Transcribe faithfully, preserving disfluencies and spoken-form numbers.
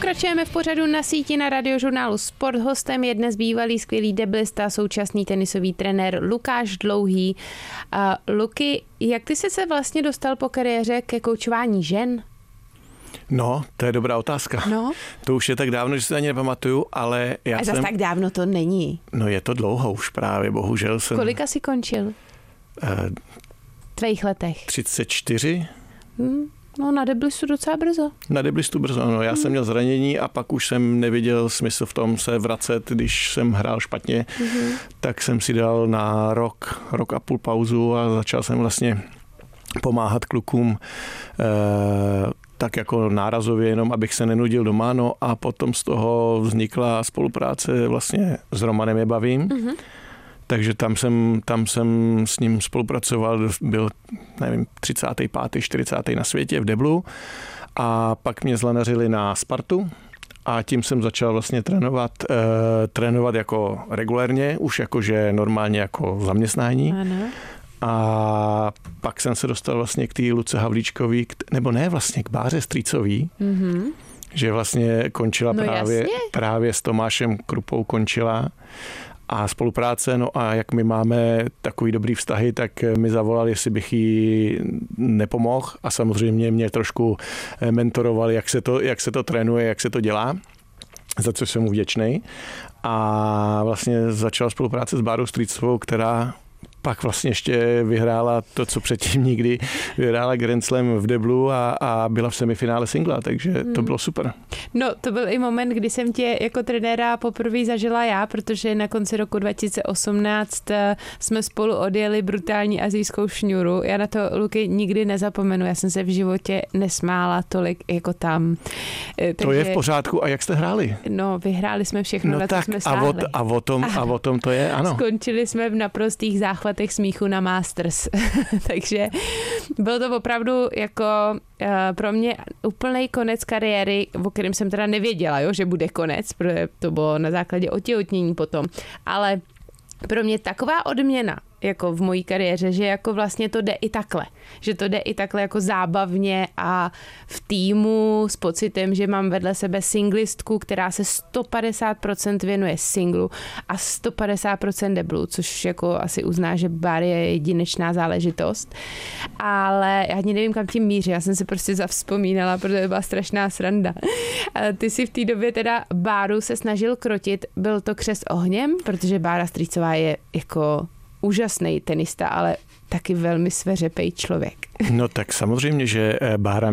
Pokračujeme v pořadu Na síti na Radiožurnálu Sport. Hostem je dnes bývalý skvělý deblista, současný tenisový trenér Lukáš Dlouhý. Uh, Luky, jak ty jsi se vlastně dostal po kariéře ke koučování žen? No, to je dobrá otázka. No. To už je tak dávno, že si ani nepamatuju, ale já A jsem... zase tak dávno to není. No je to dlouho už právě, bohužel jsem... Kolika jsi končil? Uh, v tvých letech? třicet čtyři. Hmm. No na deblistu docela brzo. Na deblistu brzo, no. Já hmm. jsem měl zranění a pak už jsem neviděl smysl v tom se vracet, když jsem hrál špatně, hmm. tak jsem si dal na rok, rok a půl pauzu a začal jsem vlastně pomáhat klukům eh, tak jako nárazově, jenom abych se nenudil doma, no a potom z toho vznikla spolupráce vlastně s Romanem Je bavím. Hmm. Takže tam jsem, tam jsem s ním spolupracoval, byl, nevím, třicátý pátý čtyřicátý na světě v deblu a pak mě zlanařili na Spartu a tím jsem začal vlastně trénovat, eh, trénovat jako regulérně, už jakože normálně jako zaměstnání. Ano. A pak jsem se dostal vlastně k té Luce Havlíčkový, nebo ne vlastně k Báře Strýcový, mm-hmm. že vlastně končila no právě, právě s Tomášem Krupou končila. A spolupráce, no a jak my máme takový dobrý vztahy, tak mi zavolal, jestli bych jí nepomohl a samozřejmě mě trošku mentoroval, jak se to, jak se to trénuje, jak se to dělá, za co jsem mu vděčnej. A vlastně začala spolupráce s Bárou Strýcovou, která pak vlastně ještě vyhrála to, co předtím nikdy, vyhrála Grand Slam v deblu a, a byla v semifinále singla, takže hmm. to bylo super. No, to byl i moment, kdy jsem tě jako trenéra poprvé zažila já, protože na konci roku dva tisíce osmnáct jsme spolu odjeli brutální asijskou šňůru. Já na to, Luky, nikdy nezapomenu, já jsem se v životě nesmála tolik jako tam. Takže... To je v pořádku. A jak jste hráli? No, vyhráli jsme všechno, no na tak, co jsme a, o, a, o tom, a o tom to je, ano. Skončili jsme v naprostých záchvatech smíchu na Masters. Takže byl to opravdu jako uh, pro mě úplnej konec kariéry, o kterém jsem teda nevěděla, jo, že bude konec, protože to bylo na základě otěhotnění potom. Ale pro mě taková odměna jako v mojí kariéře, že jako vlastně to jde i takhle. Že to jde i takhle jako zábavně a v týmu s pocitem, že mám vedle sebe singlistku, která se sto padesát procent věnuje singlu a sto padesát procent deblu, což jako asi uzná, že bar je jedinečná záležitost. Ale já ani nevím, kam tím míří. Já jsem si prostě zavzpomínala, protože to byla strašná sranda. Ty si v té době teda Báru se snažil krotit. Byl to křest ohněm, protože Bára Strýcová je jako úžasný tenista, ale taky velmi sveřepej člověk. No tak samozřejmě, že Bára